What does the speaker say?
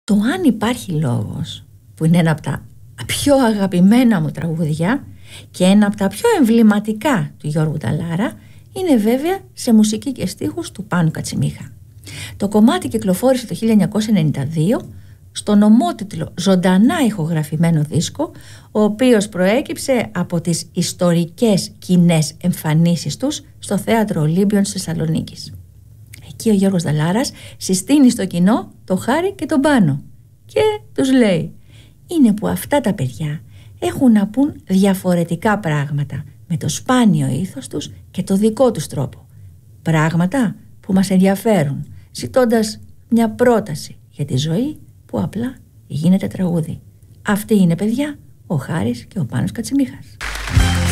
Το «Αν υπάρχει λόγος», που είναι ένα από τα πιο αγαπημένα μου τραγούδια και ένα από τα πιο εμβληματικά του Γιώργου Νταλάρα, είναι βέβαια σε μουσική και στίχους του Πάνου Κατσιμίχα. Το κομμάτι κυκλοφόρησε το 1992 στον ομότιτλο ζωντανά ηχογραφημένο δίσκο, ο οποίος προέκυψε από τις ιστορικές κοινές εμφανίσεις τους στο Θέατρο Ολύμπιον της Θεσσαλονίκης. Εκεί ο Γιώργος Νταλάρας συστήνει στο κοινό το Χάρη και τον Πάνο και τους λέει: είναι που αυτά τα παιδιά έχουν να πούν διαφορετικά πράγματα με το σπάνιο ήθος τους και το δικό τους τρόπο. Πράγματα που μας ενδιαφέρουν, ζητώντας μια πρόταση για τη ζωή που απλά γίνεται τραγούδι. Αυτή είναι, παιδιά, ο Χάρης και ο Πάνος Κατσιμίχας.